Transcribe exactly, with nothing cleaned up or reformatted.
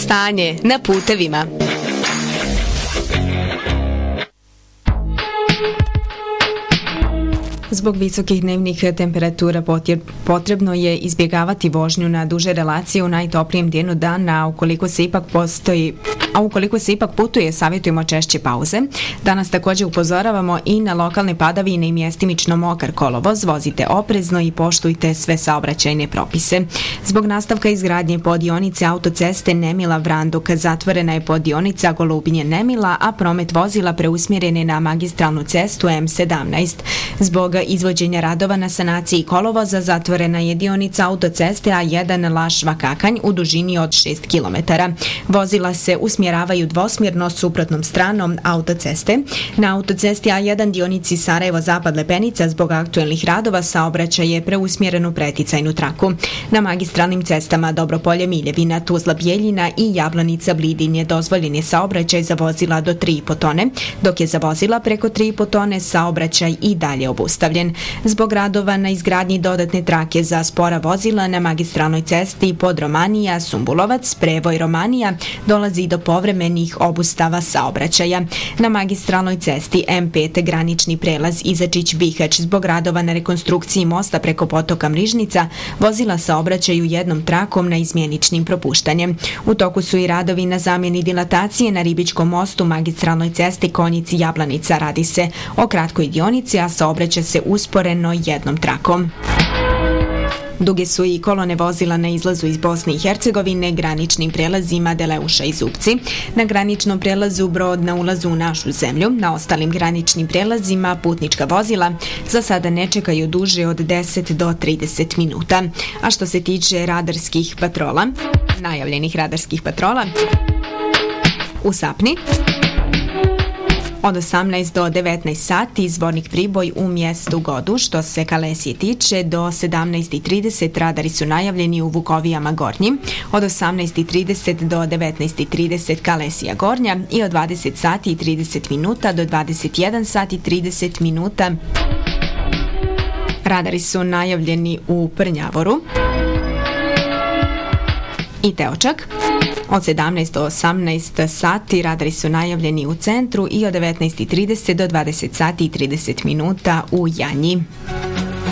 Stanje na putevima. Zbog visokih dnevnih temperatura potrebno je izbjegavati vožnju na duže relacije u najtoplijem dijelu dana, a ukoliko se ipak postoji a ukoliko se ipak putuje, savjetujemo češće pauze. Danas također upozoravamo i na lokalne padavine i mjestimično mokar kolovoz. Vozite oprezno i poštujte sve saobraćajne propise. Zbog nastavka izgradnje poddionice autoceste Nemila-Vranduk zatvorena je poddionica Golubinje-Nemila, a promet vozila preusmjeren je na magistralnu cestu M sedamnaest. Zbog izvođenja radova na sanaciji kolovoza zatvorena je dionica autoceste A jedan Lašva-Kakanj u dužini od šest kilometara. Vozila se usmjeravaju dvosmjerno suprotnom stranom autoceste. Na autocesti A jedan dionici Sarajevo-Zapad Lepenica zbog aktuelnih radova saobraćaj je preusmjeren u preticajnu traku. Na magistralnim cestama Dobropolje-Miljevina, Tuzla-Bjeljina i Jablanica-Blidin je dozvoljen je saobraćaj za vozila do tri i po tone, dok je za vozila preko tri i po tone saobraćaj i dalje obustavljen. Zbog radova na izgradnji dodatne trake za spora vozila na magistralnoj cesti Podromanija, Sumbulovac, Prevoj, Romanija dolazi do povremenih obustava saobraćaja. Na magistralnoj cesti M pet granični prelaz Izačić-Bihać zbog radova na rekonstrukciji mosta preko potoka Mrižnica vozila saobraćaju jednom trakom na izmjeničnim propuštanjem. U toku su i radovi na zamjeni dilatacije na Ribičkom mostu magistralnoj cesti Konjici-Jablanica. Radi se o kratkoj dionici, a saobraća se usporeno jednom trakom. Duge su i kolone vozila na izlazu iz Bosne i Hercegovine, graničnim prelazima Deleuša i Zupci, na graničnom prelazu Brod na ulazu u našu zemlju, na ostalim graničnim prelazima putnička vozila za sada ne čekaju duže od deset do trideset minuta. A što se tiče radarskih patrola, najavljenih radarskih patrola, u Sapni od osamnaest do devetnaest sati zvornik Priboj u mjestu Godu. Što se Kalesije tiče, do sedamnaest i trideset radari su najavljeni u Vukovijama Gornjim, od osamnaest i trideset do devetnaest i trideset Kalesija Gornja i od dvadeset sati i trideset minuta do dvadeset jedan sati i trideset minuta radari su najavljeni u Prnjavoru i Teočak. Od sedamnaest do osamnaest sati radari su najavljeni u centru i od devetnaest i trideset do dvadeset sati i trideset minuta u Janji.